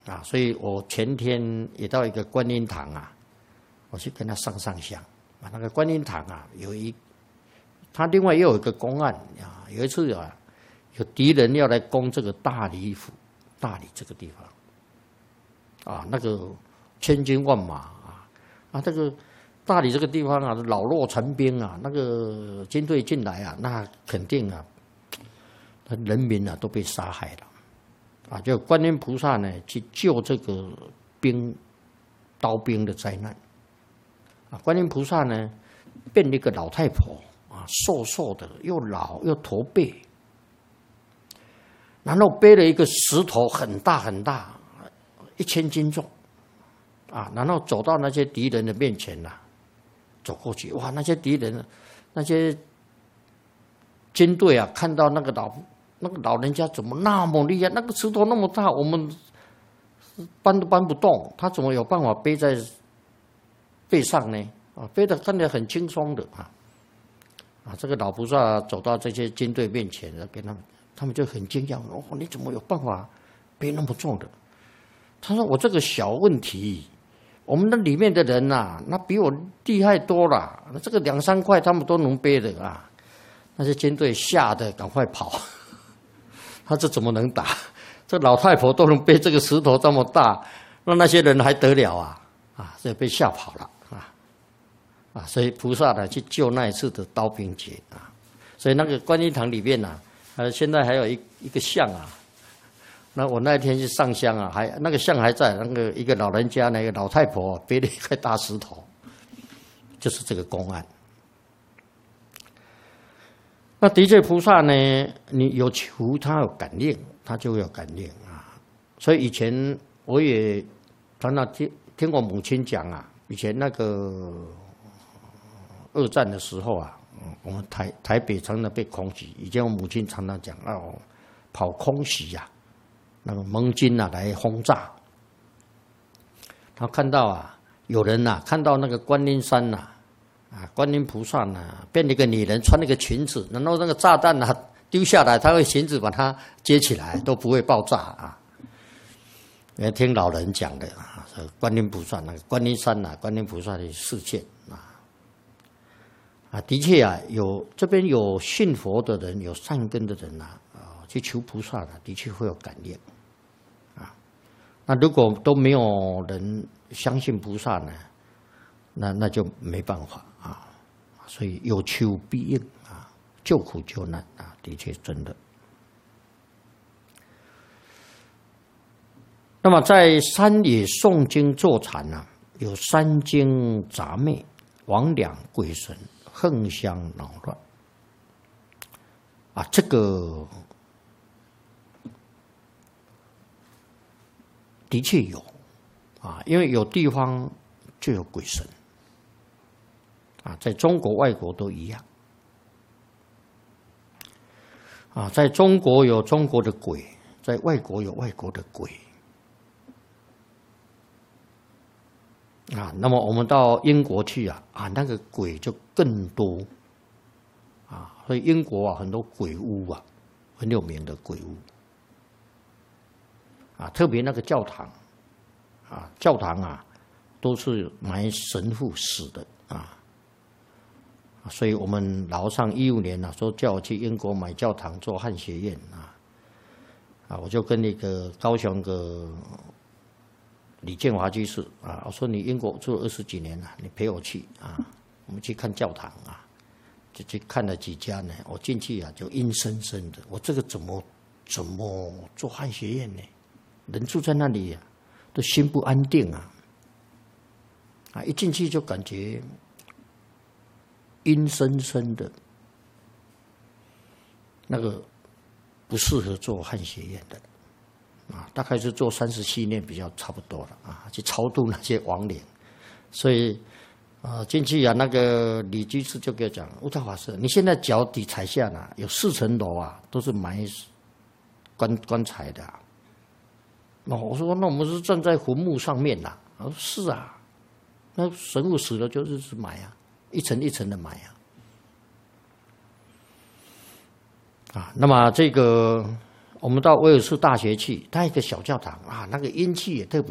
啊，所以我前天也到一个观音堂啊，我去跟他上香啊。那个观音堂啊，他另外又有一个公案啊，有一次啊，有敌人要来攻这个大理府，大理这个地方啊，那个千军万马啊，这个大理这个地方啊，老弱残兵啊，那个军队进来啊，那肯定啊，人民啊都被杀害了。啊，就观音菩萨呢去救这个刀兵的灾难。啊，观音菩萨呢变了一个老太婆啊，瘦瘦的，又老又驼背，然后背了一个石头很大很大，1000斤重，啊，然后走到那些敌人的面前啦，走过去，哇，那些敌人，那些军队啊，看到那个老人家怎么那么厉害？那个石头那么大，我们搬都搬不动，他怎么有办法背在背上呢？啊，背得看起来很轻松的啊！这个老菩萨走到这些军队面前，跟他们就很惊讶，哦，你怎么有办法背那么重的？他说：“我这个小问题，我们那里面的人呐，那比我厉害多了。这个2、3块他们都能背的啊！”那些军队吓得赶快跑。他这怎么能打？这老太婆都能背这个石头这么大，那些人还得了啊？所以被吓跑了所以菩萨呢去救那一次的刀兵劫啊。所以那个观音堂里面啊，现在还有一个像啊。那我那一天去上香啊，那个像还在，那个一个老人家，那个老太婆背了一块大石头，就是这个公案。那的确，菩萨呢，你有求他有感应，他就会有感应啊。所以以前我也常常听我母亲讲啊，以前那个2战的时候啊，我们台北常常被空袭，以前我母亲常常讲跑空袭呀，那个盟军啊来轰炸，他看到啊有人啊看到那个观音山呐。观音菩萨呢，变了一个女人，穿了一个裙子，然后那个炸弹啊丢下来，他会裙子把它接起来，都不会爆炸啊。也听老人讲的啊，观音菩萨那个观音山呐，观音菩萨的事件的确啊，这边有信佛的人，有善根的人去求菩萨的确会有感应啊。那如果都没有人相信菩萨呢，那就没办法啊，所以有求必应啊，救苦救难啊，的确真的。那么在山野诵经坐禅啊，有三精杂昧、魍魉鬼神、横相扰乱啊，这个的确有啊，因为有地方就有鬼神。在中国、外国都一样。在中国有中国的鬼，在外国有外国的鬼。那么我们到英国去那个鬼就更多。所以英国很多鬼屋很有名的鬼屋。特别那个教堂，教堂都是埋神父死的所以我们老上15年说叫我去英国买教堂做汉学院我就跟那个高雄的李建华居士我说你英国住了20几年了，你陪我去我们去看教堂就去看了几家呢，我进去就阴森森的，我这个怎么做汉学院呢？人住在那里都心不安定一进去就感觉阴森森的，那个不适合做汉学院的大概是做37年比较差不多了去超度那些亡灵。所以进去那个李居士就给我讲，悟道法师，你现在脚底踩下有4层楼都是埋棺材的我说那我们是站在坟墓上面他说是那神父死了就是埋一层一层的埋那么这个我们到威尔士大学去，它一个小教堂啊，那个阴气也特别。